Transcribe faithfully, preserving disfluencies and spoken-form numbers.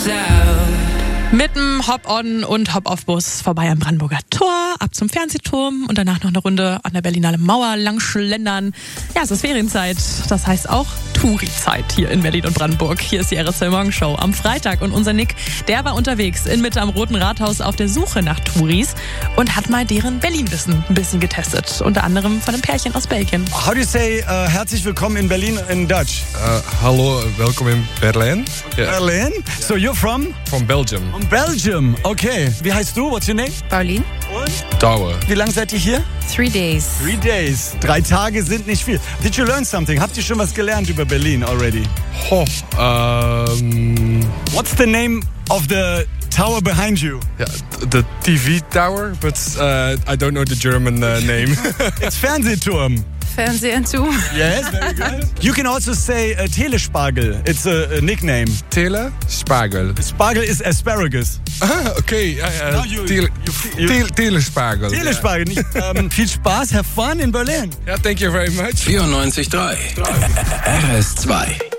Mit dem Hop-on und Hop-off-Bus vorbei am Brandenburger Tor, ab zum Fernsehturm und danach noch eine Runde an der Berliner Mauer lang schlendern. Ja, es ist Ferienzeit, das heißt auch Touri-Zeit hier in Berlin und Brandenburg. Hier ist die R S zwei Morgenshow am Freitag und unser Nick, der war unterwegs in Mitte am Roten Rathaus auf der Suche nach Touris und hat mal deren Berlin-Wissen ein bisschen getestet. Unter anderem von einem Pärchen aus Belgien. How do you say uh, herzlich willkommen in Berlin in Dutch? Uh, hallo, welkom in Berlin. Yeah. Berlin? So you're from? From Belgium. From Belgium, okay. Wie heißt du? What's your name? Pauline. Und? Douwe. Wie lange seid ihr hier? Three days. Three days. Drei Tage sind nicht viel. Did you learn something? Habt ihr schon was gelernt über Berlin already? Oh, um, What's the name of the tower behind you? yeah, the T V tower, but uh, I don't know the German uh, name. It's Fernsehturm. Fernsehturm. Yes, very good. You can also say uh, Telespargel. It's a, a nickname. Tele Spargel. Spargel is asparagus. Ah, okay. Uh, uh, Now you- tele, you- you- tele, Telespargel. Telespargel. Um, viel Spaß, have fun in Berlin. Yeah, thank you very much. vierundneunzig Komma drei R S zwei